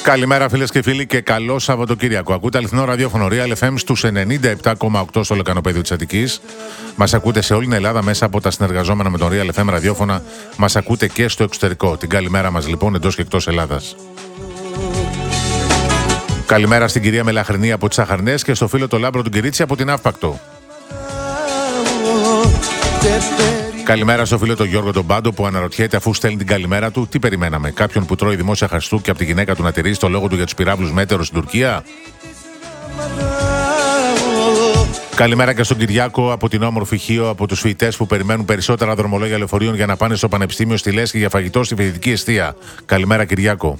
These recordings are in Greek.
Καλημέρα φίλες και φίλοι και καλό Σαββατοκύριακο. Ακούτε αληθινό ραδιόφωνο Real FM στους 97,8 στο λεκανοπέδιο της Αττικής. Μας ακούτε σε όλη την Ελλάδα μέσα από τα συνεργαζόμενα με τον Real FM ραδιόφωνα. Μας ακούτε και στο εξωτερικό. Την καλημέρα μας λοιπόν εντός και εκτός Ελλάδας. Καλημέρα στην κυρία Μελαχρινή από τις Αχαρνές και στο φίλο το Λάμπρο του Κυρίτσι από την Αύπακτο. Καλημέρα στο φίλο τον Γιώργο τον Πάντο που αναρωτιέται αφού στέλνει την καλημέρα του τι περιμέναμε. Κάποιον που τρώει δημόσια χαριστού και από τη γυναίκα του να τηρήσει το λόγο του για τους πυράβλους μέτερο στην Τουρκία. Καλημέρα και στον Κυριάκο από την όμορφη Χίο, από τους φοιτητές που περιμένουν περισσότερα δρομολόγια λεωφορείων για να πάνε στο Πανεπιστήμιο στη Λέσχη για φαγητό στη φοιτητική εστία. Καλημέρα Κυριάκο.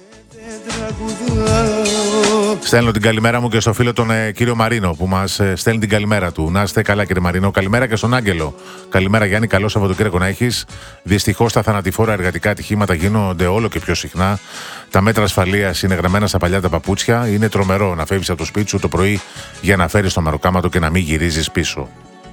Στέλνω την καλημέρα μου και στο φίλο τον κύριο Μαρίνο που μας στέλνει την καλημέρα του. Να είστε καλά κύριε Μαρίνο. Καλημέρα και στον Άγγελο. Καλημέρα Γιάννη, καλό Σαββατοκύριακο να έχεις. Δυστυχώς τα θανατηφόρα εργατικά ατυχήματα γίνονται όλο και πιο συχνά. Τα μέτρα ασφαλείας είναι γραμμένα στα παλιά τα παπούτσια. Είναι τρομερό να φεύγεις από το σπίτι σου το πρωί για να φέρεις το μεροκάματο και να μην γυρίζεις πίσω.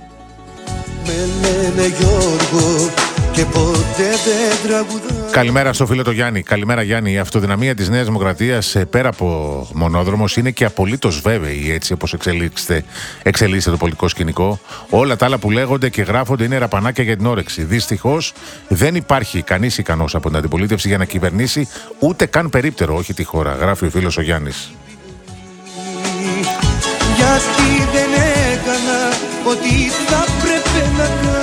Καλημέρα στο φίλο το Γιάννη. Καλημέρα Γιάννη. Η αυτοδυναμία της Νέας Δημοκρατίας πέρα από μονόδρομος είναι και απολύτως βέβαιη έτσι όπως εξελίσσεται το πολιτικό σκηνικό. Όλα τα άλλα που λέγονται και γράφονται είναι ραπανάκια για την όρεξη. Δυστυχώς δεν υπάρχει κανείς ικανός από την αντιπολίτευση για να κυβερνήσει ούτε καν περίπτερο, όχι τη χώρα. Γράφει ο φίλος ο Γιάννης. Γιατί δεν έκανα ό,τι θα πρέπει να κάνω.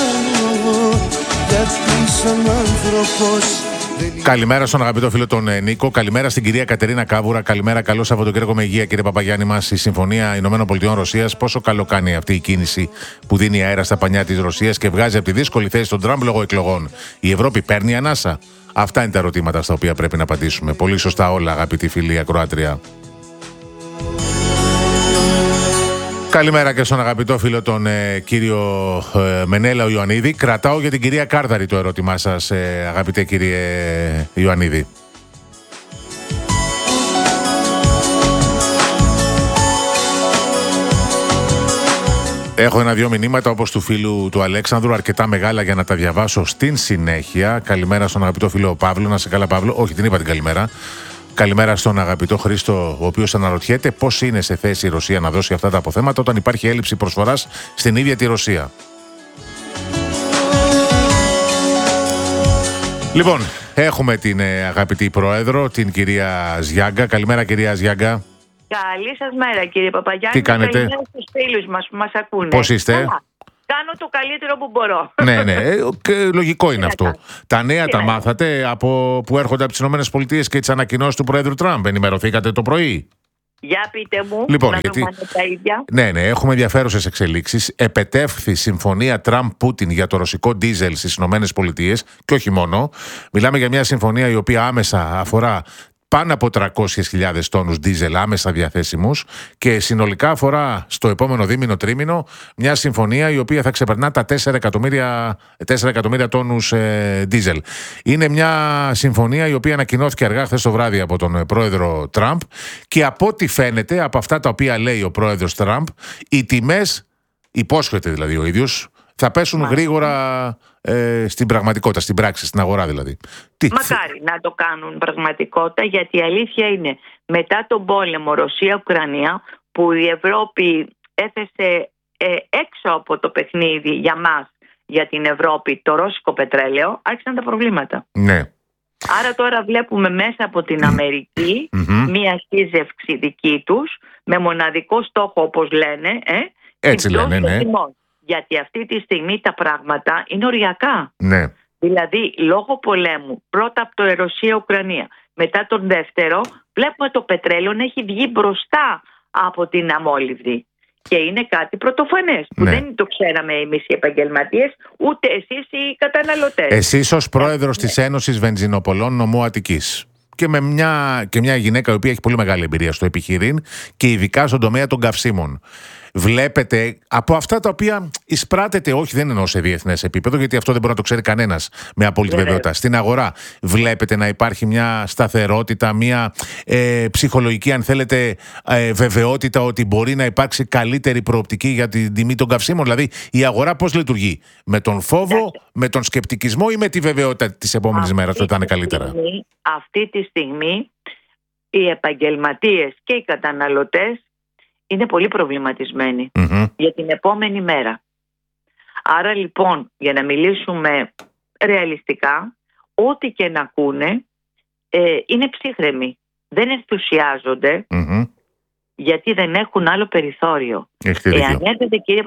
Καλημέρα στον αγαπητό φίλο τον Νίκο. Καλημέρα στην κυρία Κατερίνα Κάβουρα. Καλημέρα, καλό Σαββατοκύριακο με υγεία, κύριε Παπαγιάννη μας. Η Συμφωνία ΗΠΑ-Ρωσίας, πόσο καλό κάνει αυτή η κίνηση που δίνει αέρα στα πανιά της Ρωσίας και βγάζει από τη δύσκολη θέση τον Τραμπ λόγω εκλογών. Η Ευρώπη παίρνει ανάσα. Αυτά είναι τα ερωτήματα στα οποία πρέπει να απαντήσουμε. Πολύ σωστά όλα, αγαπητή φίλη ακροάτρια. Καλημέρα και στον αγαπητό φίλο τον κύριο Μενέλαο Ιωαννίδη. Κρατάω για την κυρία Κάρδαρη το ερώτημά σας, αγαπητέ κύριε Ιωαννίδη. Έχω ένα-δυο μηνύματα όπως του φίλου του Αλέξανδρου, αρκετά μεγάλα για να τα διαβάσω στην συνέχεια. Καλημέρα στον αγαπητό φίλο Παύλο. Να σε καλά Παύλο. Όχι, την είπα την καλημέρα. Καλημέρα στον αγαπητό Χρήστο, ο οποίος αναρωτιέται πώς είναι σε θέση η Ρωσία να δώσει αυτά τα αποθέματα όταν υπάρχει έλλειψη προσφοράς στην ίδια τη Ρωσία. Λοιπόν, έχουμε την αγαπητή πρόεδρο, την κυρία Ζιάγκα. Καλημέρα κυρία Ζιάγκα. Καλή σας μέρα κύριε Παπαγιάννη. Τι κάνετε? Καλημέρα στους φίλους μας που μας ακούνε. Πώς είστε? Καλά. Κάνω το καλύτερο που μπορώ. Ναι, και λογικό είναι αυτό. Τα νέα τα μάθατε από που έρχονται από τις ΗΠΑ και τις ανακοινώσεις του Πρόεδρου Τραμπ. Ενημερωθήκατε το πρωί? Για πείτε μου, λοιπόν, να γιατί... τα ίδια. Ναι, έχουμε ενδιαφέρουσες εξελίξεις. Επετεύχθη συμφωνία Τραμπ-Πούτιν για το ρωσικό ντίζελ στις ΗΠΑ και όχι μόνο. Μιλάμε για μια συμφωνία η οποία άμεσα αφορά πάνω από 300.000 τόνους ντίζελ άμεσα διαθέσιμους και συνολικά αφορά στο επόμενο δίμηνο-τρίμηνο μια συμφωνία η οποία θα ξεπερνά τα 4 εκατομμύρια τόνους ντίζελ. Είναι μια συμφωνία η οποία ανακοινώθηκε αργά χθες το βράδυ από τον πρόεδρο Τραμπ και από ό,τι φαίνεται, από αυτά τα οποία λέει ο πρόεδρος Τραμπ, οι τιμές, υπόσχεται δηλαδή ο ίδιος, θα πέσουν γρήγορα στην πραγματικότητα, στην πράξη, στην αγορά δηλαδή. Μακάρι να το κάνουν πραγματικότητα, γιατί η αλήθεια είναι μετά τον πόλεμο Ρωσία-Ουκρανία που η Ευρώπη έθεσε έξω από το παιχνίδι για μας, για την Ευρώπη, το ρώσικο πετρέλαιο, άρχισαν τα προβλήματα. Ναι. Άρα τώρα βλέπουμε μέσα από την Αμερική μία σύζευξη δική τους με μοναδικό στόχο, όπως λένε, έτσι λένε, ναι. Γιατί αυτή τη στιγμή τα πράγματα είναι οριακά. Ναι. Δηλαδή, λόγω πολέμου, πρώτα από το Ρωσία-Ουκρανία, μετά τον δεύτερο, βλέπουμε το πετρέλαιο να έχει βγει μπροστά από την αμόλυβδη. Και είναι κάτι πρωτοφανές, που δεν το ξέραμε εμείς οι επαγγελματίες, ούτε εσείς οι καταναλωτές. Εσείς ως πρόεδρος της Ένωσης Βενζινοπολών Νομού Αττικής. Και με μια γυναίκα η οποία έχει πολύ μεγάλη εμπειρία στο επιχειρήν και ειδικά στον τομέα των καυσίμων. Βλέπετε από αυτά τα οποία εισπράτεται, όχι δεν εννοώ σε διεθνές επίπεδο, γιατί αυτό δεν μπορεί να το ξέρει κανένας με απόλυτη βεβαιότητα. Στην αγορά βλέπετε να υπάρχει μια σταθερότητα, μια ψυχολογική, αν θέλετε, βεβαιότητα ότι μπορεί να υπάρξει καλύτερη προοπτική για την τιμή των καυσίμων. Δηλαδή η αγορά πώς λειτουργεί? Με τον φόβο, με τον σκεπτικισμό ή με τη βεβαιότητα της επόμενης μέρας ότι θα είναι καλύτερα? Αυτή τη στιγμή οι επαγγελματίες και οι καταναλωτές είναι πολύ προβληματισμένοι για την επόμενη μέρα. Άρα λοιπόν, για να μιλήσουμε ρεαλιστικά, ό,τι και να ακούνε είναι ψύχρεμοι. Δεν ενθουσιάζονται γιατί δεν έχουν άλλο περιθώριο. Εάν έρθετε, κύριε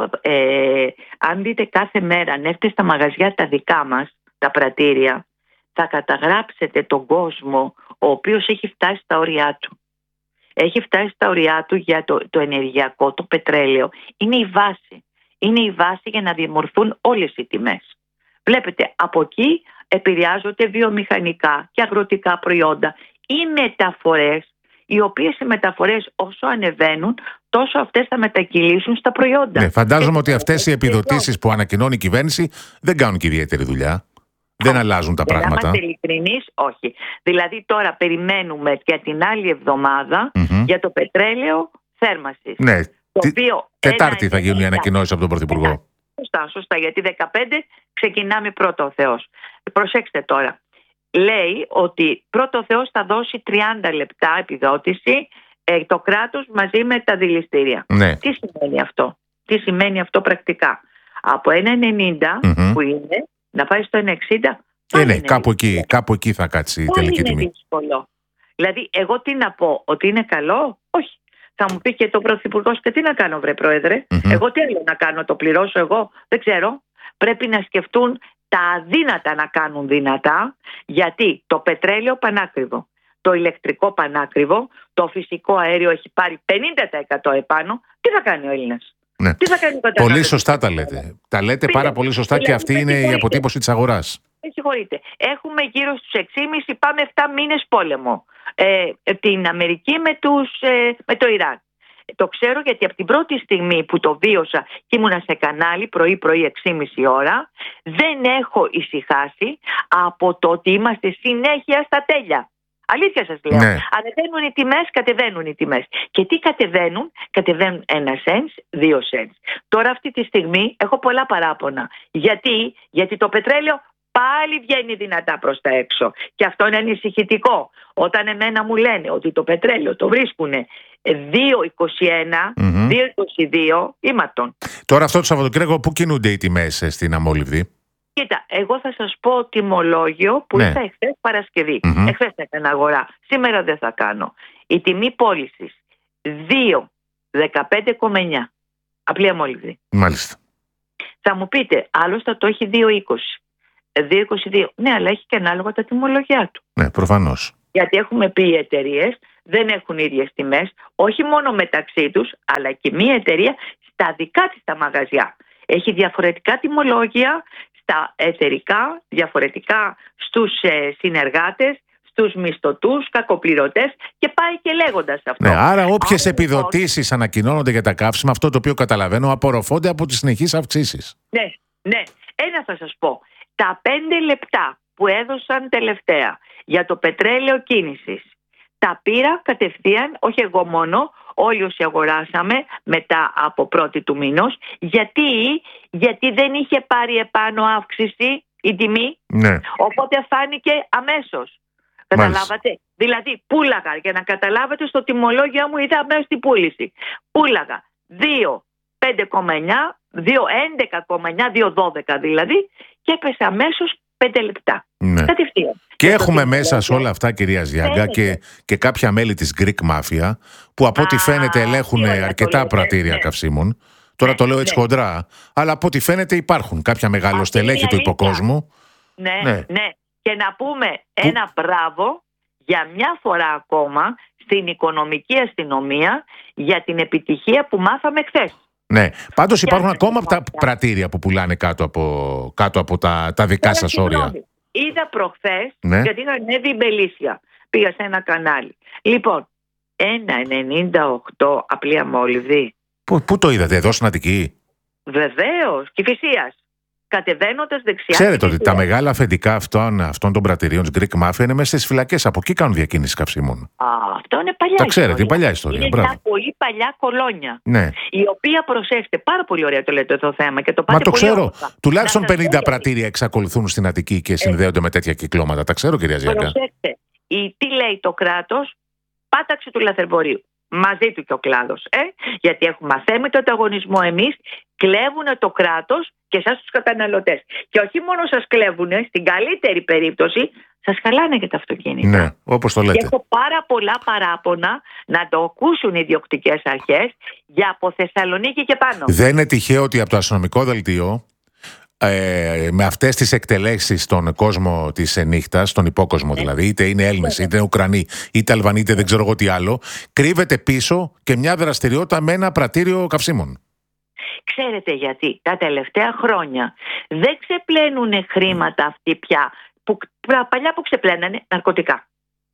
αν δείτε κάθε μέρα, αν έρθετε στα μαγαζιά τα δικά μας, τα πρατήρια, θα καταγράψετε τον κόσμο ο οποίος έχει φτάσει στα όρια του. Έχει φτάσει στα όρια του για το ενεργειακό, το πετρέλαιο. Είναι η βάση. Είναι η βάση για να διαμορφούν όλες οι τιμές. Βλέπετε, από εκεί επηρεάζονται βιομηχανικά και αγροτικά προϊόντα. Οι μεταφορές, οι οποίες οι μεταφορές όσο ανεβαίνουν, τόσο αυτές θα μετακυλήσουν στα προϊόντα. Ναι, φαντάζομαι ότι αυτές οι επιδοτήσεις που ανακοινώνει η κυβέρνηση δεν κάνουν και ιδιαίτερη δουλειά. Δεν αλλάζουν τα πράγματα. Να είμαστε ειλικρινείς, όχι. Δηλαδή τώρα περιμένουμε για την άλλη εβδομάδα για το πετρέλαιο θέρμασης. Ναι, οποίο Τετάρτη θα γίνουν οι ανακοινώσεις από τον Πρωθυπουργό. Σωστά, γιατί 15 ξεκινάμε πρώτο ο Θεός. Προσέξτε τώρα. Λέει ότι πρώτο ο Θεός θα δώσει 30 λεπτά επιδότηση το κράτος μαζί με τα δηληστήρια. Ναι. Τι σημαίνει αυτό? Τι σημαίνει αυτό πρακτικά? Από 1,90 που είναι να πάει στο 1,60. Ναι, κάπου εκεί θα κάτσει η τελική τιμή. Είναι δύσκολο. Δηλαδή, εγώ τι να πω, ότι είναι καλό? Όχι. Θα μου πει και το Πρωθυπουργός, και τι να κάνω, βρε Πρόεδρε? Εγώ τι άλλο να κάνω, το πληρώσω εγώ? Δεν ξέρω. Πρέπει να σκεφτούν τα αδύνατα να κάνουν δυνατά, γιατί το πετρέλαιο πανάκριβο, το ηλεκτρικό πανάκριβο, το φυσικό αέριο έχει πάρει 50% επάνω. Τι θα κάνει ο Έλληνας? Ναι. Τι θα κάνει ο πολύ σωστά τα λέτε. Τα λέτε πάρα πολύ σωστά και αυτή είναι η αποτύπωση της αγοράς. Συγχωρείτε. Έχουμε γύρω στους 6,5, πάμε 7 μήνες πόλεμο. Την Αμερική με το Ιράν. Το ξέρω γιατί από την πρώτη στιγμή που το βίωσα και ήμουνα σε κανάλι πρωί-πρωί 6,5 ώρα, δεν έχω ησυχάσει από το ότι είμαστε συνέχεια στα τέλεια. Αλήθεια σας λέω. Ναι. Ανεβαίνουν οι τιμές, κατεβαίνουν οι τιμές. Και τι κατεβαίνουν? Κατεβαίνουν 1 cent, 2 cents. Τώρα αυτή τη στιγμή έχω πολλά παράπονα. Γιατί το πετρέλαιο πάλι βγαίνει δυνατά προς τα έξω. Και αυτό είναι ανησυχητικό. Όταν εμένα μου λένε ότι το πετρέλαιο το βρίσκουνε 2,21, 2,22, ήμαρτον. Τώρα αυτό το Σαββατοκύριακο πού κινούνται οι τιμές στην Αμόλυβδη? Κοίτα, εγώ θα σας πω τιμολόγιο που είχα εχθές Παρασκευή. Εχθές έκανα αγορά. Σήμερα δεν θα κάνω. Η τιμή πώλησης 2,15,9. Απλή Αμόλυβδη. Μάλιστα. Θα μου πείτε, άλλος θα το έχει 2,20. 2,22. Ναι, αλλά έχει και ανάλογα τα τιμολογιά του. Ναι, προφανώς. Γιατί έχουμε πει οι εταιρείες δεν έχουν ίδιες τιμές, όχι μόνο μεταξύ τους, αλλά και μία εταιρεία στα δικά της τα μαγαζιά. Έχει διαφορετικά τιμολόγια στα εταιρικά, διαφορετικά στους συνεργάτες, στους μισθωτούς, κακοπληρωτές και πάει και λέγοντας αυτό. Ναι, άρα όποιες επιδοτήσεις ανακοινώνονται για τα καύσιμα, αυτό το οποίο καταλαβαίνω, απορροφώνται από τις συνεχείς αυξήσεις. Ναι. Ένα θα σας πω. Τα 5 λεπτά που έδωσαν τελευταία για το πετρέλαιο κίνησης, τα πήρα κατευθείαν, όχι εγώ μόνο, όλοι όσοι αγοράσαμε μετά από 1η του μηνός. Γιατί δεν είχε πάρει επάνω αύξηση η τιμή, οπότε φάνηκε αμέσως. Καταλάβατε? Δηλαδή πούλαγα, για να καταλάβετε, στο τιμολόγιο μου είδα αμέσως την πούληση. Πούλαγα 2,5,9, 2,11,9, 2,12 δηλαδή, και έπεσε αμέσως 5 λεπτά. Ναι. Κατευθείαν. Και έχουμε μέσα σε όλα αυτά, κυρία Ζιάγκα, και κάποια μέλη της Greek Mafia που από ό,τι φαίνεται ελέγχουν αρκετά πρατήρια καυσίμων. Τώρα το λέω έτσι χοντρά, αλλά από ό,τι φαίνεται υπάρχουν κάποια μεγαλοστελέχη του υποκόσμου. Ναι. Και να πούμε ένα μπράβο για μια φορά ακόμα στην οικονομική αστυνομία για την επιτυχία που μάθαμε χθες. Ναι, πάντως υπάρχουν ακόμα τα πρατήρια που πουλάνε κάτω από τα δικά σας όρια. Είδα προχθές, γιατί είχα ανέβει η Μπελίσια. Πήγα σε ένα κανάλι. Λοιπόν, 1,98 απλή Αμόλυβδη. Πού το είδατε, εδώ στην Αττική? Βεβαίως, Κηφισίας. Κατεβαίνοντας δεξιά. Ξέρετε ότι τα μεγάλα αφεντικά αυτών των πρατηρίων της Greek Mafia είναι μέσα στις φυλακές. Από εκεί κάνουν διακίνηση καυσίμων. Αυτό είναι παλιά ιστορία. Τα ξέρετε, η παλιά ιστορία. Είναι μια πολύ παλιά κολόνια. Ναι. Η οποία, προσέξτε, πάρα πολύ ωραία το λέτε το θέμα και το πάτε. Μα το πολύ ξέρω. όμορφα. Τουλάχιστον 50 πρατήρια εξακολουθούν στην Αττική και συνδέονται με τέτοια κυκλώματα. Τα ξέρω, κυρία Ζιάγκα. Προσέξτε. Τι λέει το κράτος? πάταξη του λαθρεμπορίου. Μαζί του και ο κλάδος. Γιατί έχουμε αθέμητο ανταγωνισμό εμείς, κλέβουν το κράτος και εσάς τους καταναλωτές. Και όχι μόνο σας κλέβουν, στην καλύτερη περίπτωση σας χαλάνε και τα αυτοκίνητα. Ναι, όπως το λέτε. Και έχω πάρα πολλά παράπονα να το ακούσουν οι διοκτικές αρχές για από Θεσσαλονίκη και πάνω. Δεν είναι τυχαίο ότι από το αστυνομικό δελτίο, με αυτές τις εκτελέσεις στον κόσμο της νύχτας, στον υπόκοσμο δηλαδή, είτε είναι Έλληνες, είτε είναι Ουκρανοί, είτε Αλβανοί, είτε δεν ξέρω εγώ τι άλλο, κρύβεται πίσω και μια δραστηριότητα με ένα πρατήριο καυσίμων. Ξέρετε γιατί τα τελευταία χρόνια δεν ξεπλένουν χρήματα αυτοί πια, που παλιά που ξεπλένανε ναρκωτικά,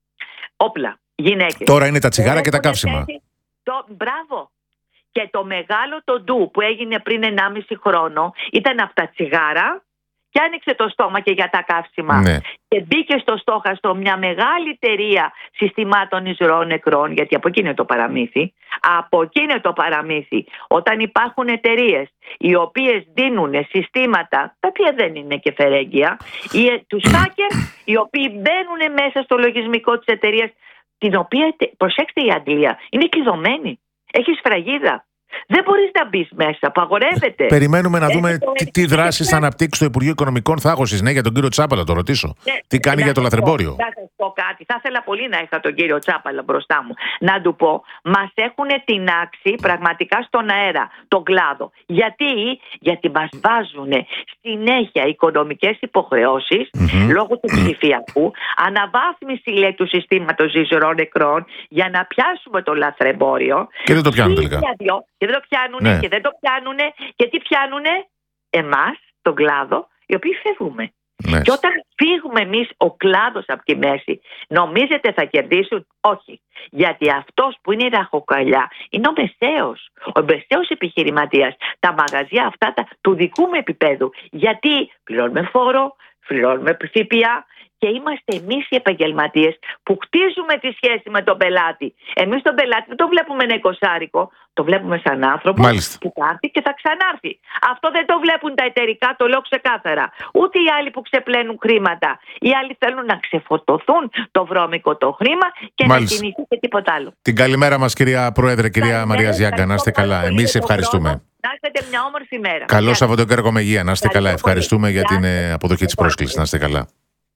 όπλα, γυναίκες. Τώρα είναι τα τσιγάρα και τα καύσιμα. Μπράβο. Και το μεγάλο το ντου που έγινε πριν 1,5 χρόνο ήταν από τα τσιγάρα και άνοιξε το στόμα και για τα καύσιμα. Ναι. Και μπήκε στο στόχαστρο μια μεγάλη εταιρεία συστημάτων εισρωών νεκρών, γιατί από εκεί είναι το παραμύθι. Από εκεί είναι το παραμύθι. Όταν υπάρχουν εταιρείες οι οποίες δίνουν συστήματα, τα οποία δεν είναι και φερέγγια, ή τους hacker οι οποίοι μπαίνουν μέσα στο λογισμικό της εταιρείας, την οποία, προσέξτε, η Αγγλία είναι κλειδωμένη. Έχει σφραγίδα. Δεν μπορείς να μπεις μέσα, απαγορεύεται. Περιμένουμε να δούμε τι δράσεις θα αναπτύξει το Υπουργείο Οικονομικών. Θα έχω ναι, για τον κύριο Τσάπαλα, το ρωτήσω. Τι κάνει για το λαθρεμπόριο. Θα σας πω κάτι. Θα ήθελα πολύ να είχα τον κύριο Τσάπαλα μπροστά μου. Να του πω, μας έχουν τινάξει πραγματικά στον αέρα, τον κλάδο. Γιατί μας βάζουν συνέχεια οικονομικές υποχρεώσεις λόγω του ψηφιακού, αναβάθμιση λέει του συστήματος εισρωών νεκρών για να πιάσουμε το λαθρεμπόριο. Και δεν το πιάνουν τελικά. Και δεν το πιάνουνε και δεν το πιάνουνε. Και τι πιάνουνε? Εμάς, τον κλάδο, οι οποίοι φεύγουμε. Ναι. Και όταν φύγουμε εμείς, ο κλάδος από τη μέση, νομίζετε θα κερδίσουν? Όχι. Γιατί αυτός που είναι η ραχοκαλιά είναι ο μεσαίος. Ο μεσαίος επιχειρηματίας. Τα μαγαζιά αυτά του δικού μου επίπεδου. Γιατί πληρώνουμε φόρο, πληρώνουμε ΦΠΑ. Και είμαστε εμείς οι επαγγελματίες που χτίζουμε τη σχέση με τον πελάτη. Εμείς τον πελάτη δεν το βλέπουμε ένα εικοσάρικο, το βλέπουμε σαν άνθρωπο που θα έρθει και θα ξανάρθει. Αυτό δεν το βλέπουν τα εταιρικά, το λέω ξεκάθαρα. Ούτε οι άλλοι που ξεπλένουν χρήματα. Οι άλλοι θέλουν να ξεφορτωθούν το βρώμικο το χρήμα και να κινηθεί και τίποτα άλλο. Την καλημέρα μας, κυρία Πρόεδρε, κυρία Μαρία Ζιάγκα. Να είστε καλά. Εμείς ευχαριστούμε. Να έχετε μια όμορφη μέρα. Καλό Σαββατοκύριακο με υγεία. Να είστε καλά. Ευχαριστούμε για την αποδοχή της πρόσκλησης. Να είστε καλά.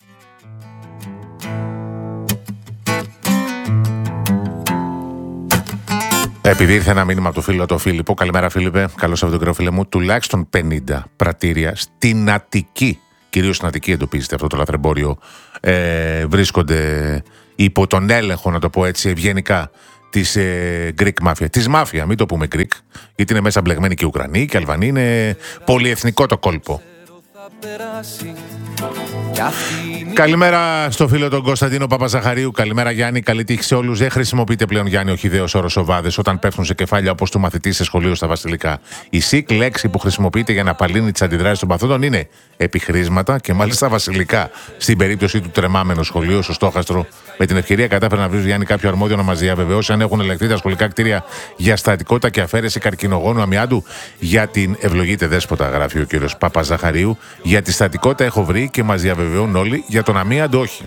Επειδή ήρθε ένα μήνυμα από το φίλο το Φίλιππο. Καλημέρα, Φίλιππε. Καλό Σαββατοκύριακο, φίλε μου. Τουλάχιστον 50 πρατήρια στην Αττική, κυρίως στην Αττική εντοπίζεται αυτό το λαθρεμπόριο, βρίσκονται υπό τον έλεγχο, να το πω έτσι ευγενικά, της Greek Mafia. Της Mafia, μην το πούμε Greek, γιατί είναι μέσα μπλεγμένοι και Ουκρανοί και Αλβανοί. Είναι πολυεθνικό το κόλπο. Καλημέρα στο φίλο τον Κωνσταντίνο Παπαζαχαρίου. Καλημέρα, Γιάννη. Καλή τύχη σε όλους. Δεν χρησιμοποιείται πλέον, Γιάννη, ο χυδαίος όρος οβάδες όταν πέφτουν σε κεφάλια όπως του μαθητή σε σχολείο στα βασιλικά. Η ΣΥΚ λέξη που χρησιμοποιείται για να απαλύνει τις αντιδράσεις των παθόντων είναι επιχρήσματα και μάλιστα βασιλικά. Στην περίπτωση του τρεμάμενου σχολείου στο Στόχαστρο, με την ευκαιρία κατάφερε να βρει, Γιάννη, κάποιο αρμόδιο να μας διαβεβαιώσει αν έχουν ελεγχθεί τα σχολικά κτίρια για στατικότητα και αφαίρεση καρκινογόνου αμοιάντου. Για την ευλογείτε δέσποτα, γράφει ο κύριος Παπαζαχαρίου. Για τη στατικότητα έχω βρει και μας διαβεβαιώνουν όλοι, για τον αμίαντο όχι.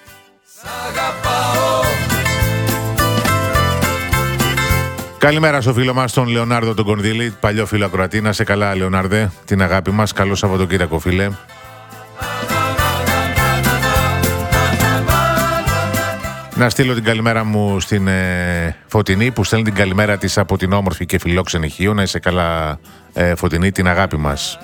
Καλημέρα στο φίλο μας τον Λεωνάρδο τον Κονδύλη, παλιό φίλο ακροατή. Να σε καλά, Λεωνάρδε, την αγάπη μας. Καλό Σαββατοκύριακο, φίλε. Να στείλω την καλημέρα μου στην Φωτεινή, που στέλνει την καλημέρα της από την όμορφη και φιλόξενη Χίο. Να είσαι καλά, Φωτεινή, την αγάπη μας.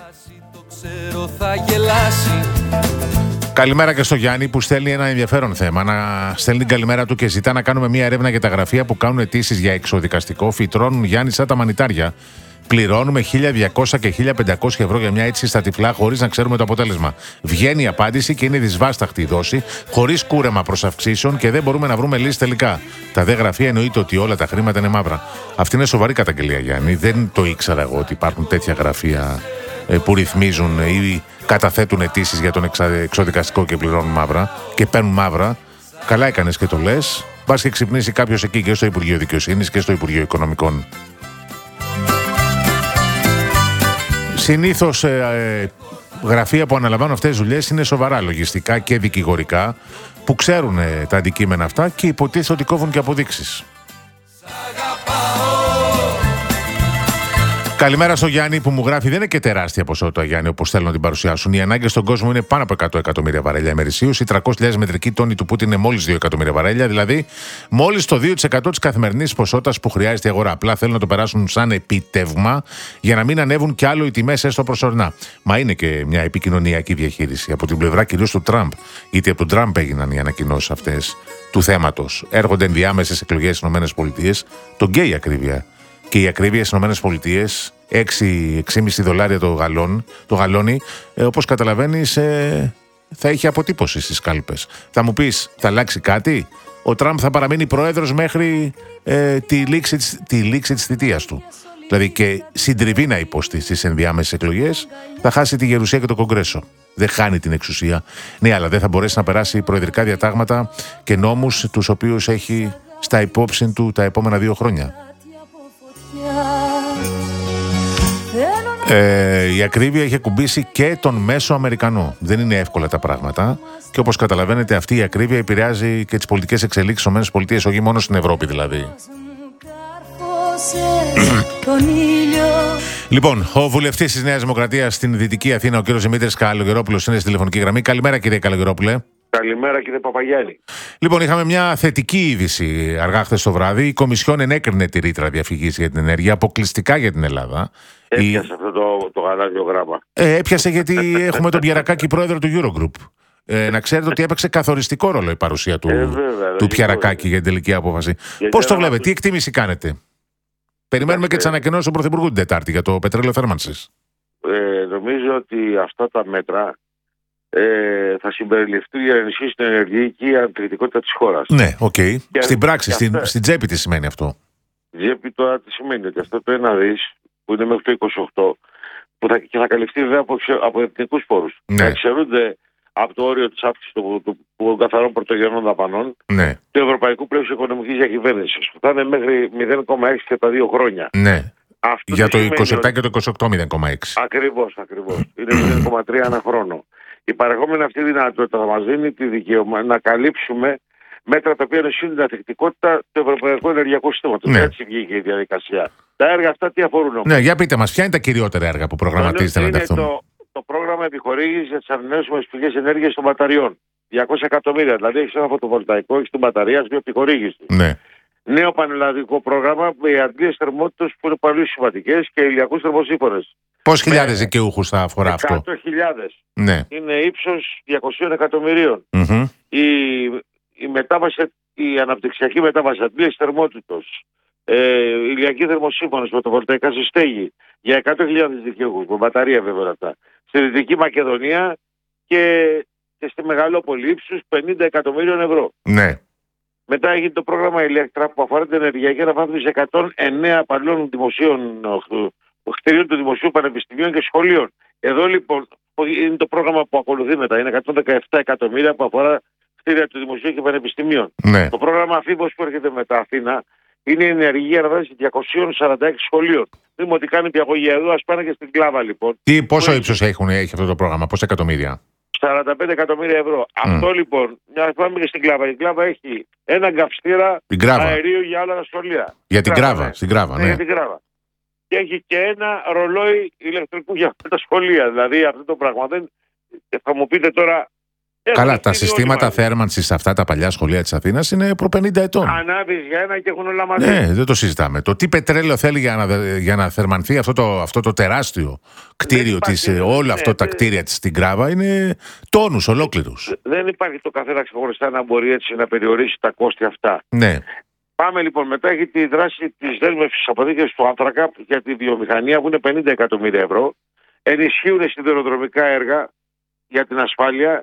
Καλημέρα και στο Γιάννη που στέλνει ένα ενδιαφέρον θέμα. Να στέλνει την καλημέρα του και ζητά να κάνουμε μια έρευνα για τα γραφεία που κάνουν αιτήσεις για εξωδικαστικό. Φυτρώνουν, Γιάννη, σαν τα μανιτάρια. Πληρώνουμε 1.200 και 1.500 ευρώ για μια αίτηση στα τυφλά, χωρίς να ξέρουμε το αποτέλεσμα. Βγαίνει η απάντηση και είναι δυσβάσταχτη η δόση, χωρίς κούρεμα προς αυξήσεων και δεν μπορούμε να βρούμε λύση τελικά. Τα δε γραφεία εννοείται ότι όλα τα χρήματα είναι μαύρα. Αυτή είναι σοβαρή καταγγελία, Γιάννη. Δεν το ήξερα εγώ ότι υπάρχουν τέτοια γραφεία που ρυθμίζουν ή καταθέτουν αιτήσεις για τον εξωδικαστικό και πληρώνουν μαύρα και παίρνουν μαύρα. Καλά έκανες και το λες. Μπας και ξυπνήσει κάποιος εκεί και στο Υπουργείο Δικαιοσύνης και στο Υπουργείο Οικονομικών. Συνήθως γραφεία που αναλαμβάνουν αυτές τις δουλειές είναι σοβαρά λογιστικά και δικηγορικά, που ξέρουν τα αντικείμενα αυτά και υποτίθεται ότι κόβουν και αποδείξεις. Καλημέρα στο Γιάννη που μου γράφει: δεν είναι και τεράστια ποσότητα, Γιάννη, όπως θέλουν να την παρουσιάσουν. Οι ανάγκες στον κόσμο είναι πάνω από 100 εκατομμύρια βαρέλια ημερησίως. Οι 300.000 μετρικοί τόνοι του Πούτιν είναι μόλις 2 εκατομμύρια βαρέλια, δηλαδή μόλις το 2% της καθημερινής ποσότητας που χρειάζεται η αγορά. Απλά θέλουν να το περάσουν σαν επίτευγμα για να μην ανέβουν κι άλλο οι τιμές έστω προσωρινά. Μα είναι και μια επικοινωνιακή διαχείριση από την πλευρά κυρίως του Τραμπ. Γιατί από τον Τραμπ έγιναν οι ανακοινώσεις αυτές του θέματος. Έρχονται ενδιάμεσες εκλογές στις ΗΠΑ, τον γκέι ακρίβεια. Και η ακρίβεια στις ΗΠΑ, 6,5 δολάρια το γαλόνι, όπως καταλαβαίνεις, θα έχει αποτύπωση στις κάλπες. Θα μου πεις, θα αλλάξει κάτι? Ο Τραμπ θα παραμείνει πρόεδρος μέχρι τη λήξη της θητείας του. Δηλαδή και συντριβή να υποστεί στις ενδιάμεσες εκλογές, θα χάσει τη Γερουσία και το Κογκρέσο. Δεν χάνει την εξουσία. Ναι, αλλά δεν θα μπορέσει να περάσει προεδρικά διατάγματα και νόμους τους οποίους έχει στα υπόψη του τα επόμενα 2 χρόνια. Η ακρίβεια είχε κουμπίσει και τον μέσο Αμερικανό. Δεν είναι εύκολα τα πράγματα. Και όπως καταλαβαίνετε, αυτή η ακρίβεια επηρεάζει και τις πολιτικές εξελίξεις στις ΗΠΑ, όχι μόνο στην Ευρώπη δηλαδή. Λοιπόν, ο βουλευτής της Νέας Δημοκρατίας στην Δυτική Αθήνα, ο κ. Δημήτρης Καλογερόπουλος, είναι στη τηλεφωνική γραμμή. Καλημέρα, κύριε Καλογερόπουλε. Καλημέρα, κύριε Παπαγιάννη. Λοιπόν, είχαμε μια θετική είδηση αργά χθες το βράδυ. Η Κομισιόν ενέκρινε τη ρήτρα διαφυγής για την ενέργεια αποκλειστικά για την Ελλάδα. Έπιασε αυτό το γαλάζιο γράμμα. Έπιασε γιατί έχουμε τον Πιαρακάκη πρόεδρο του Eurogroup. Να ξέρετε ότι έπαιξε καθοριστικό ρόλο η παρουσία του Πιαρακάκη για την τελική απόφαση. Πώς το βλέπετε, τι εκτίμηση κάνετε? Περιμένουμε και τις ανακοινώσεις του Πρωθυπουργού την Τετάρτη για το πετρέλαιο θέρμανσης. Νομίζω ότι αυτά τα μέτρα θα συμπεριληφθούν για να ενισχύσει την ενεργειακή αντικτικότητα της χώρας. Ναι, οκ. Στην πράξη, στην τσέπη τι σημαίνει αυτό? Τσέπη τώρα τι σημαίνει? Ότι αυτό το 1 δις που είναι μέχρι το 28 που θα καλυφθεί βέβαια από εθνικούς πόρους. Ναι. Θα εξαιρούνται από το όριο της αύξησης των καθαρών πρωτογενών δαπανών, ναι, του Ευρωπαϊκού Πλαίσιου Οικονομικής Διακυβέρνησης, που θα είναι μέχρι 0,6 και τα 2 χρόνια. Ναι. Αυτό για το 27 και το 28 0,6. Ακριβώς. Είναι 0,3 ένα χρόνο. Η παρεχόμενη αυτή δυνατότητα θα μας δίνει τη δικαίωμα να καλύψουμε μέτρα τα οποία ενισχύουν την ανθεκτικότητα του Ευρωπαϊκού Ενεργειακού Συστήματος. Ναι. Έτσι βγήκε η διαδικασία. Τα έργα αυτά τι αφορούν όμως? Ναι, για πείτε μας, ποια είναι τα κυριότερα έργα που προγραμματίζετε να ενταχθούν? Το πρόγραμμα επιχορήγησης για τις ανανεώσιμες πηγές ενέργειας των μπαταριών. 200 εκατομμύρια. Δηλαδή έχεις ένα φωτοβολταϊκό, έχεις την μπαταρία, έχει επιχορήγηση. Ναι. Νέο πανελλαδικό πρόγραμμα με αντλίες θερμότητας που είναι πολύ σημαντικές και ηλιακούς θερμοσύφωνες. Πόσους χιλιάδες δικαιούχους θα αφορά αυτό? 100.000. Ναι. Είναι ύψος 200 εκατομμυρίων. Mm-hmm. Η αναπτυξιακή μετάβαση αντλίες θερμότητος, ηλιακοί θερμοσύφωνες, φωτοβολταϊκά σε στέγη για 100.000 δικαιούχους, με μπαταρία βέβαια αυτά. Στη Δυτική Μακεδονία και στη Μεγαλόπολη ύψους 50 εκατομμύριων ευρώ. Ναι. Μετά έγινε το πρόγραμμα Ηλέκτρα που αφορά την ενεργειακή αναβάθμιση 109 παλιών κτηρίων του Δημοσίου Πανεπιστημίων και σχολείων. Εδώ λοιπόν είναι το πρόγραμμα που ακολουθεί μετά. Είναι 117 εκατομμύρια που αφορά κτίρια του Δημοσίου και Πανεπιστημίων. Ναι. Το πρόγραμμα Αφίβος που έρχεται μετά Αθήνα είναι η ενεργειακή αναβάθμιση 246 σχολείων. Δούμε ότι κάνει πιαγωγία εδώ, ας πάνε και στην Κλάβα λοιπόν. Πόσο ύψος έχει αυτό το πρόγραμμα, πόσα εκατομμύρια? 45 εκατομμύρια ευρώ. Αυτό λοιπόν, μια πάμε και στην Κλάβα. Η Κλάβα έχει ένα καυστήρα αερίου για όλα τα σχολεία. Για την Κλάβα, στην Κλάβα, ναι. Για την Κλάβα. Και έχει και ένα ρολόι ηλεκτρικού για όλα τα σχολεία. Δηλαδή αυτό το πράγμα δεν. Θα μου πείτε τώρα. Καλά, τα συστήματα θέρμανσης σε αυτά τα παλιά σχολεία της Αθήνας είναι προ 50 ετών. Ανάβεις για ένα και έχουν όλα μαζί. Ναι, δεν το συζητάμε. Το τι πετρέλαιο θέλει για να θερμανθεί αυτό το τεράστιο κτίριο της, όλα αυτά τα κτίρια της στην Κλάβα είναι τόνους ολόκληρους. Δεν υπάρχει το καθένα ξεχωριστά να μπορεί έτσι να περιορίσει τα κόστη αυτά. Ναι. Πάμε λοιπόν, μετά έχει τη δράση της δέσμευσης αποθήκευσης του άνθρακα για τη βιομηχανία που είναι 50 εκατομμύρια ευρώ. Ενισχύουν σιδηροδρομικά έργα για την ασφάλεια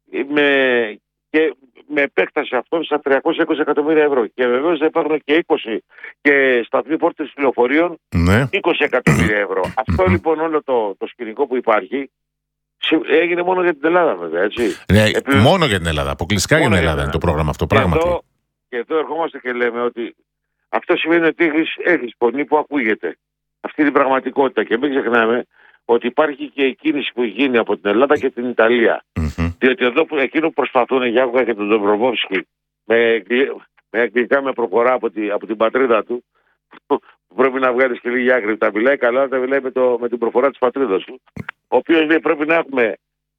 με επέκταση αυτών στα 320 εκατομμύρια ευρώ. Και βεβαίως θα υπάρχουν και 20 και σταθμοί φόρτισης λεωφορείων, ναι, 20 εκατομμύρια ευρώ. Αυτό λοιπόν όλο το σκηνικό που υπάρχει έγινε μόνο για την Ελλάδα βέβαια, έτσι. Ναι, μόνο για την Ελλάδα, αποκλειστικά για την Ελλάδα είναι το πρόγραμμα αυτό, πράγματι. Και εδώ ερχόμαστε και λέμε ότι αυτό σημαίνει ότι έχεις φωνή που ακούγεται. Αυτή είναι η πραγματικότητα και μην ξεχνάμε ότι υπάρχει και η κίνηση που έχει γίνει από την Ελλάδα και την Ιταλία. Διότι εδώ εκείνο που προσπαθούν οι Γιάννη και τον Ντομπροβόφσκι με αγγλικά με προχωρά από την πατρίδα του, που πρέπει να βγάλει και λίγη άκρη. Τα μιλάει καλά, τα μιλάει με την προφορά της πατρίδας του. Ο οποίος λέει πρέπει να έχουμε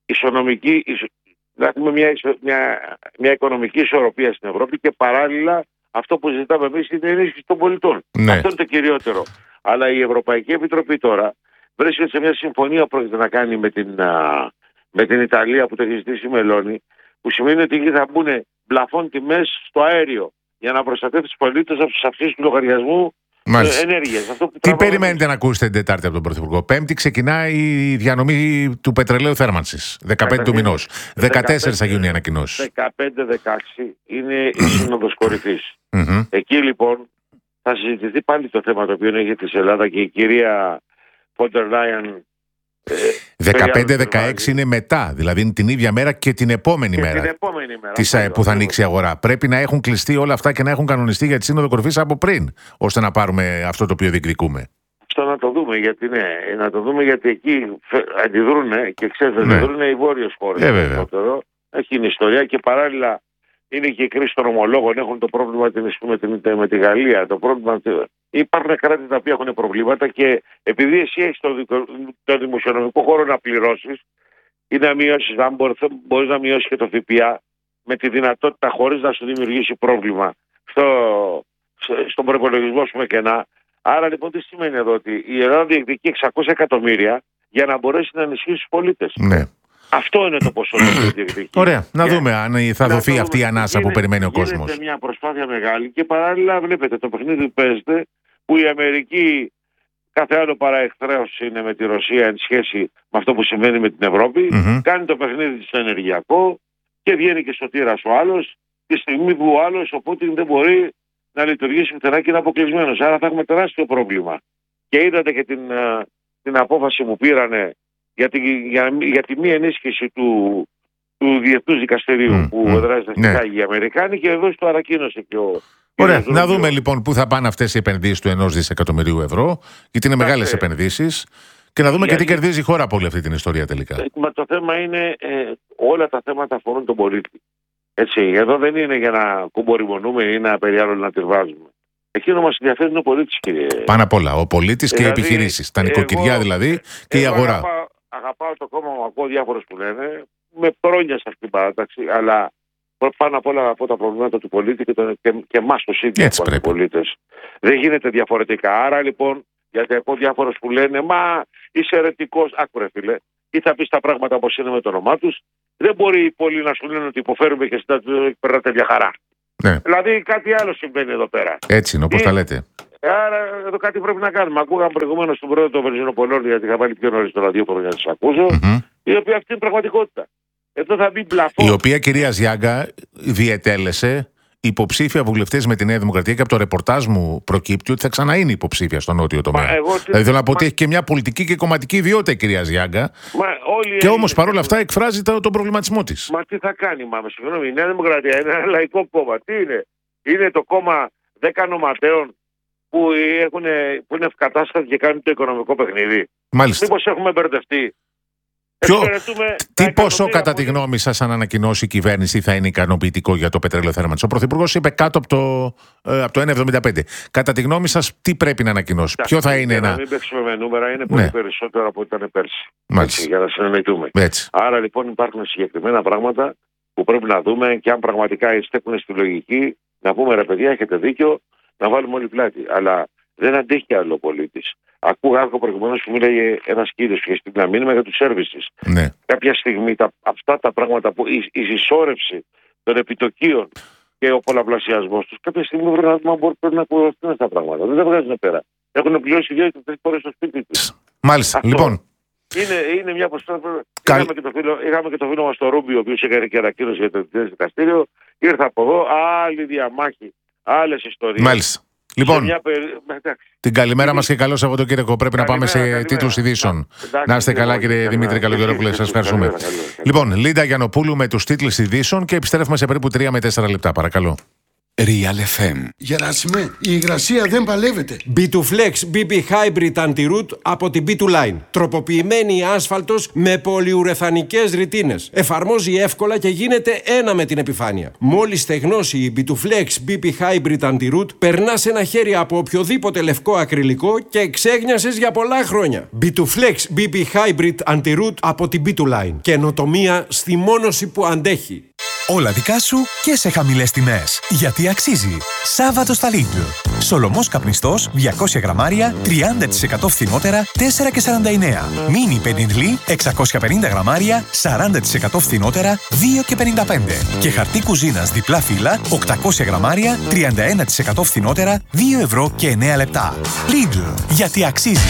να έχουμε μια οικονομική ισορροπία στην Ευρώπη και παράλληλα αυτό που ζητάμε εμείς είναι η ενίσχυση των πολιτών. Ναι. Αυτό είναι το κυριότερο. Αλλά η Ευρωπαϊκή Επιτροπή τώρα βρίσκεται σε μια συμφωνία που πρόκειται να κάνει με την Ιταλία που το έχει ζητήσει η Μελώνη, που σημαίνει ότι εκεί θα μπουν πλαφόν τιμές στο αέριο για να προστατεύσει τους πολίτες από τις αυξήσεις του λογαριασμού ενέργειας. Τι περιμένετε να ακούσετε την Τετάρτη από τον Πρωθυπουργό? Πέμπτη ξεκινάει η διανομή του πετρελαίου θέρμανσης. 15 του μηνός. 14 θα γίνουν οι ανακοινώσεις. 15-16 είναι η Σύνοδος Κορυφής. Εκεί λοιπόν θα συζητηθεί πάλι το θέμα το οποίο έχει της Ελλάδα και η κυρία Φόντερ Λάιεν. 15-16 είναι μετά, δηλαδή είναι την ίδια μέρα και την επόμενη μέρα που θα ανοίξει η αγορά. Πρέπει να έχουν κλειστεί όλα αυτά και να έχουν κανονιστεί για τη Σύνοδο Κορυφής από πριν, ώστε να πάρουμε αυτό το οποίο διεκδικούμε. Αυτό να το δούμε, γιατί να το δούμε, γιατί εκεί αντιδρούν και ξέρετε, αντιδρούν οι βόρειες χώρες. Έχει την ιστορία και παράλληλα είναι και η κρίση των ομολόγων, έχουν το πρόβλημα με τη Γαλλία. Το πρόβλημα, υπάρχουν κράτη τα οποία έχουν προβλήματα και επειδή εσύ έχεις το δημοσιονομικό χώρο να πληρώσεις ή να μειώσεις, αν μπορείς να μειώσεις και το ΦΠΑ με τη δυνατότητα χωρίς να σου δημιουργήσει πρόβλημα στον προϋπολογισμό σου με κενά. Άρα λοιπόν τι σημαίνει εδώ? Ότι η Ελλάδα διεκδικεί 600 εκατομμύρια για να μπορέσει να ενισχύσει τους πολίτες. Ναι. Αυτό είναι το ποσό που διεκδικεί. Ωραία. Να δούμε αν θα δοθεί αυτή η ανάσα που περιμένει ο κόσμος. Είναι μια προσπάθεια μεγάλη και παράλληλα βλέπετε το παιχνίδι που παίζεται, που η Αμερική κάθε άλλο παρά εχθρέος είναι με τη Ρωσία εν σχέση με αυτό που συμβαίνει με την Ευρώπη. Κάνει το παιχνίδι της ενεργειακό και βγαίνει και σωτήρας ο άλλος τη στιγμή που ο άλλος ο Πούτιν δεν μπορεί να λειτουργήσει πουθενά και είναι αποκλεισμένος. Άρα θα έχουμε τεράστιο πρόβλημα. Και είδατε και την απόφαση που πήρανε για τη μη ενίσχυση του Διεθνούς Δικαστηρίου που εδράζεται στη Χάγη οι Αμερικάνοι και εδώ το ανακοίνωσε και ο... Ωραία, να δούμε λοιπόν πού θα πάνε αυτές οι επενδύσεις του 1 δισεκατομμυρίου ευρώ, γιατί είναι μεγάλες επενδύσεις, και να δούμε και τι κερδίζει η χώρα από όλη αυτή την ιστορία τελικά. Το θέμα είναι, όλα τα θέματα αφορούν τον πολίτη. Έτσι, εδώ δεν είναι για να κουμποριμονούμε ή να περιάλλον να τυρβάζουμε. Εκείνο μας ενδιαφέρει είναι ο πολίτης, κύριε. Πάνω απ' όλα, ο πολίτης και οι επιχειρήσεις, τα νοικοκυριά δηλαδή και η αγορά. Αγαπάω το κόμμα μου, ακούω διάφορους που λένε, με πρόνοιας αυτή την παράταξη, αλλά πάνω απ' όλα από τα προβλήματα του πολίτη και εμάς τους ίδιους τους πολίτες. Δεν γίνεται διαφορετικά. Άρα λοιπόν, γιατί ακούω διάφορους που λένε, μα είσαι αιρετικός, άκουρε φίλε, ή θα πεις τα πράγματα όπως είναι με το όνομά τους, δεν μπορεί οι πολλοί να σου λένε ότι υποφέρουμε και εσύ περνάτε μια χαρά. Ναι. Δηλαδή κάτι άλλο συμβαίνει εδώ πέρα. Έτσι είναι, όπως τα λέτε. Άρα εδώ κάτι πρέπει να κάνουμε. Ακούγαμε προηγουμένως τον πρόεδρο των Βενζινοπολών, γιατί είχα βάλει πιο νωρίς το ραδιόφωνο για να σας ακούσω, η οποία αυτή είναι πραγματικότητα. Εδώ θα μπει πλαφόν. Η οποία, κυρία Ζιάγκα, διετέλεσε υποψήφια βουλευτές με τη Νέα Δημοκρατία και από το ρεπορτάζ μου προκύπτει ότι θα ξαναείνει υποψήφια στο νότιο τομέα. Δηλαδή θέλω να πω ότι έχει και μια πολιτική και κομματική ιδιότητα η κυρία Ζιάγκα. Και όμως παρόλα αυτά εκφράζει τον προβληματισμό της. Μα τι θα κάνει, συγγνώμη, η Νέα Δημοκρατία είναι ένα λαϊκό κόμμα. Τι είναι? Είναι το κόμμα 10 νοματέων που είναι ευκατάστατοι και κάνουν το οικονομικό παιχνίδι. Μάλιστα. Μήπως έχουμε μπερδευτεί? Τι ποσό κατά τη γνώμη σας, αν ανακοινώσει η κυβέρνηση, θα είναι ικανοποιητικό για το πετρέλαιο θέρμανσης? Ο Πρωθυπουργός είπε κάτω από το 1,75. Κατά τη γνώμη σας, τι πρέπει να ανακοινώσει? Ποιο θα είναι να μην παίξουμε με νούμερα, είναι πολύ περισσότερο από ό,τι ήταν πέρσι. Έτσι, για να συνεννοηθούμε. Έτσι. Άρα λοιπόν υπάρχουν συγκεκριμένα πράγματα που πρέπει να δούμε και αν πραγματικά στέκουν στη λογική, να πούμε ρε παιδιά, έχετε δίκιο, να βάλουμε όλη πλάτη. Αλλά δεν αντέχει άλλο ο πολίτης. Ακούγα προηγουμένως που μίλαγε ένας κύριος και στην μήνυμα για τους services. Ναι. Κάποια στιγμή αυτά τα πράγματα που η συσσόρευση των επιτοκίων και ο πολλαπλασιασμός τους, κάποια στιγμή πρέπει να ακουστούν αυτά τα πράγματα. Δεν τα βγάζουν πέρα. Έχουν πληρώσει 2 ή 3 φορές στο σπίτι τους. Μάλιστα. Αυτό. Λοιπόν. Είναι μια προσπάθεια. Είχαμε και το φίλο μας στο Ρούμπι, ο οποίος έκανε και ανακοίνωση για το δικαστήριο. Ήρθα από εδώ, άλλη διαμάχη, άλλες ιστορίες. Μάλιστα. Λοιπόν, την καλημέρα μας και καλό Σαββατοκύριακο. Πρέπει να πάμε σε τίτλους ειδήσεων. Να είστε καλά, κύριε Δημήτρη Καλογερόπουλε, σας ευχαριστούμε. Λοιπόν, Λίντα Γιαννοπούλου με τους τίτλους ειδήσεων και επιστρέφουμε σε περίπου 3 με 4 λεπτά, παρακαλώ. Real FM. Γεράσιμε, η υγρασία δεν παλεύεται. B2Flex BB Hybrid Anti-Root από την B2Line. Τροποποιημένη άσφαλτος με πολυουρεθανικές ρητίνες. Εφαρμόζει εύκολα και γίνεται ένα με την επιφάνεια. Μόλις στεγνώσει η B2Flex BB Hybrid Anti-Root, περνάς ένα χέρι από οποιοδήποτε λευκό ακριλικό και εξέγνιασες για πολλά χρόνια. B2Flex BB Hybrid Anti-Root από την B2Line. Καινοτομία στη μόνωση που αντέχει. Όλα δικά σου και σε χαμηλές τιμές. Γιατί αξίζει. Σάββατο στα Lidl. Σολομός καπνιστός 200 γραμμάρια 30% φθηνότερα 4,49. Μίνι πενιντλί 650 γραμμάρια 40% φθηνότερα 2,55. Και χαρτί κουζίνας διπλά φύλλα 800 γραμμάρια 31% φθηνότερα 2,09 €. Lidl. Γιατί αξίζει.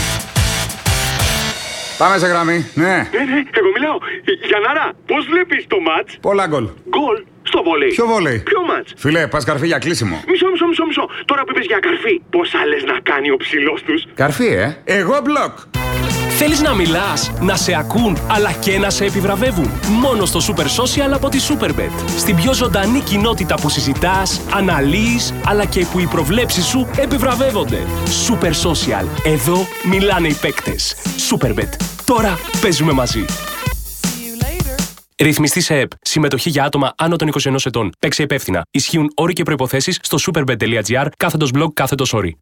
Πάμε σε γραμμή, ναι. Εγώ μιλάω. Γιαννάρα, πώς βλέπεις το μάτς? Πολλά γκολ. Γκολ στο βόλεϊ. Ποιο βόλεϊ? Ποιο μάτς? Φίλε, πας καρφί για κλείσιμο. Μισό. Τώρα που είπες για καρφί, πόσα λες να κάνει ο ψηλός τους? Καρφί, Εγώ μπλοκ. Θέλεις να μιλάς, να σε ακούν, αλλά και να σε επιβραβεύουν? Μόνο στο Super Social από τη Superbet. Στην πιο ζωντανή κοινότητα που συζητάς, αναλύεις, αλλά και που οι προβλέψεις σου επιβραβεύονται. Super Social. Εδώ μιλάνε οι παίκτες. Superbet. Τώρα παίζουμε μαζί. Ρυθμιστή σε ΕΠ. Συμμετοχή για άτομα άνω των 21 ετών. Παίξε υπεύθυνα. Ισχύουν όροι και προϋποθέσεις στο superbet.gr/blog/όροι.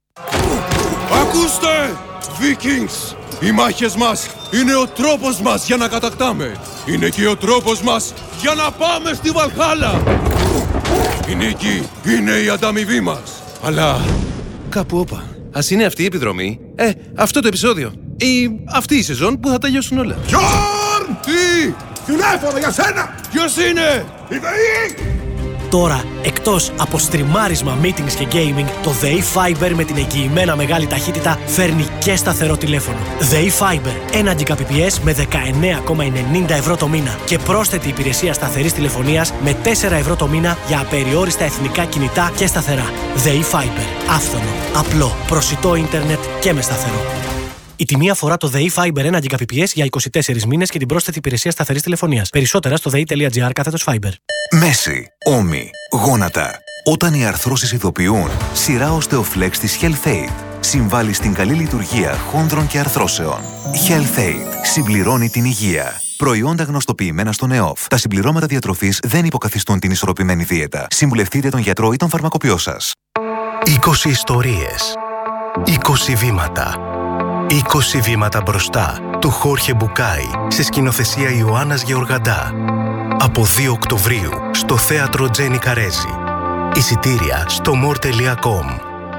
Ακούστε! Vikings! Οι μάχες μας είναι ο τρόπος μας για να κατακτάμε. Είναι και ο τρόπος μας για να πάμε στη Βαλχάλα. Η νίκη είναι η ανταμοιβή μας. Αλλά κάπου όπα. Ας είναι αυτή η επιδρομή, αυτό το επεισόδιο ή αυτή η σεζόν που θα τελειώσουν όλα. Γιόρν! Τι! Τηλέφωνο για σένα! Ποιος είναι? Η ΔΕΗ! Τώρα, εκτός από στριμάρισμα, meetings και gaming, το ΔΕΗ Fiber με την εγγυημένα μεγάλη ταχύτητα φέρνει και σταθερό τηλέφωνο. ΔΕΗ Fiber, 1 Gbps με 19,90 € το μήνα και πρόσθετη υπηρεσία σταθερής τηλεφωνίας με 4 € το μήνα για απεριόριστα εθνικά κινητά και σταθερά. ΔΕΗ Fiber, άφθονο, απλό, προσιτό ίντερνετ και με σταθερό. Η τιμή αφορά το ΔΕΗ Fiber 1 Gbps για 24 μήνες και την πρόσθετη υπηρεσία σταθερής τηλεφωνίας. Περισσότερα στο dei.gr/Fiber. Μέση, ώμοι, γόνατα. Όταν οι αρθρώσεις ειδοποιούν, σειρά Osteoflex της HealthAid συμβάλλει στην καλή λειτουργία χόνδρων και αρθρώσεων. HealthAid συμπληρώνει την υγεία. Προϊόντα γνωστοποιημένα στον ΕΟΦ. Τα συμπληρώματα διατροφής δεν υποκαθιστούν την ισορροπημένη δίαιτα. Συμβουλευτείτε τον γιατρό ή τον φαρμακοποιό σας. 20 ιστορίες. 20 βήματα. 20 βήματα μπροστά του Χόρχε Μπουκάι σε σκηνοθεσία Ιωάννας Γεωργαντά. Από 2 Οκτωβρίου στο θέατρο Τζένι Καρέζη. Εισιτήρια στο more.com.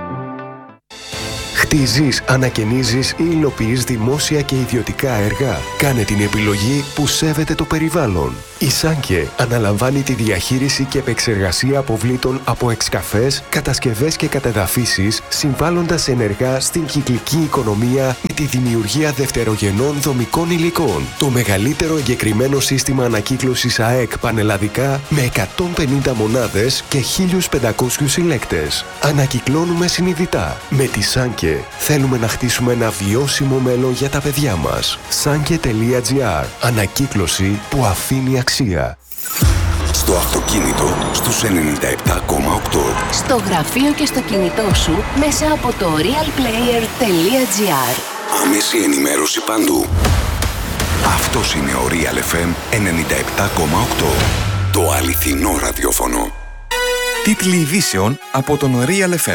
Χτίζεις, ανακαινίζεις ή υλοποιείς δημόσια και ιδιωτικά έργα? Κάνε την επιλογή που σέβεται το περιβάλλον. Η Σάνκε αναλαμβάνει τη διαχείριση και επεξεργασία αποβλήτων από εξκαφές, κατασκευές και κατεδαφίσεις, συμβάλλοντας ενεργά στην κυκλική οικονομία με τη δημιουργία δευτερογενών δομικών υλικών. Το μεγαλύτερο εγκεκριμένο σύστημα ανακύκλωσης ΑΕΚ πανελλαδικά με 150 μονάδες και 1.500 συλλέκτες. Ανακυκλώνουμε συνειδητά. Με τη Σάνκε θέλουμε να χτίσουμε ένα βιώσιμο μέλλον για τα παιδιά μας. Sanke.gr. Ανακύκλωση που αφήνει αξία. Στο αυτοκίνητο στους 97,8. Στο γραφείο και στο κινητό σου μέσα από το realplayer.gr. Άμεση ενημέρωση παντού. Αυτός είναι ο Real FM 97,8. Το αληθινό ραδιόφωνο. Τίτλοι ειδήσεων από τον Real FM.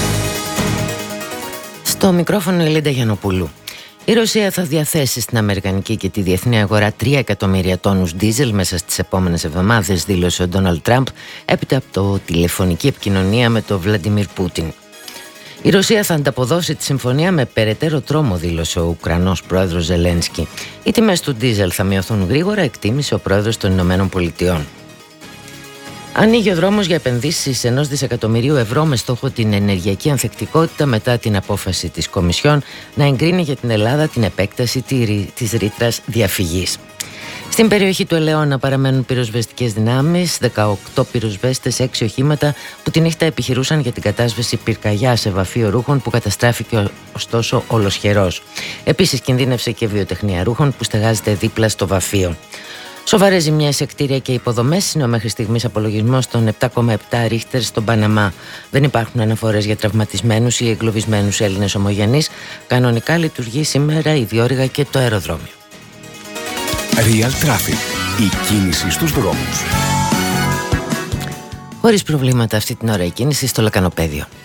Στο μικρόφωνο η Λίντα Γιαννοπούλου. Η Ρωσία θα διαθέσει στην αμερικανική και τη διεθνή αγορά 3 εκατομμύρια τόνους ντίζελ μέσα στις επόμενες εβδομάδες, δήλωσε ο Ντόναλντ Τραμπ έπειτα από το τηλεφωνική επικοινωνία με τον Βλαντιμίρ Πούτιν. Η Ρωσία θα ανταποδώσει τη συμφωνία με περαιτέρω τρόμο, δήλωσε ο Ουκρανός πρόεδρος Ζελένσκι. Οι τιμές του ντίζελ θα μειωθούν γρήγορα, εκτίμησε ο πρόεδρος των Ηνωμένων Πολιτειών. Ανοίγει ο δρόμος για επενδύσεις 1 δισεκατομμυρίου ευρώ με στόχο την ενεργειακή ανθεκτικότητα μετά την απόφαση της Κομισιόν να εγκρίνει για την Ελλάδα την επέκταση της ρήτρας διαφυγής. Στην περιοχή του Ελαιώνα παραμένουν πυροσβεστικές δυνάμεις, 18 πυροσβέστες, 6 οχήματα που τη νύχτα επιχειρούσαν για την κατάσβεση πυρκαγιά σε βαφείο ρούχων που καταστράφηκε ωστόσο ολοσχερός. Επίσης κινδύνευσε και βιοτεχνία ρούχων που στεγάζεται δίπλα στο βαφείο. Σοβαρές ζημιές σε κτίρια και υποδομές είναι ο μέχρι στιγμής απολογισμός των 7,7 ρίχτερ στον Παναμά. Δεν υπάρχουν αναφορές για τραυματισμένους ή εγκλωβισμένους Έλληνες ομογενείς. Κανονικά λειτουργεί σήμερα η διόρυγα και το αεροδρόμιο. Real Traffic. Η κίνηση στους δρόμους. Χωρίς προβλήματα αυτή την ώρα η κίνηση στο Λακανοπέδιο.